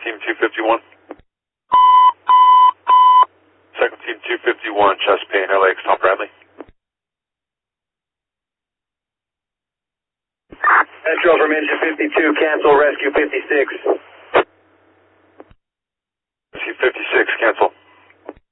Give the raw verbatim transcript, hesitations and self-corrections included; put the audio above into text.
Team two fifty-one. Second Team two fifty-one, chest pain, L A X, Tom Bradley. Metro from engine fifty-two, cancel, rescue fifty-six. Rescue fifty-six, cancel.